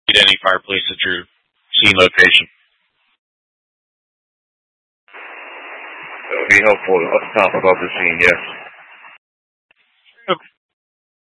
Get any fire police at your scene location. That would be helpful up top above the scene, yes.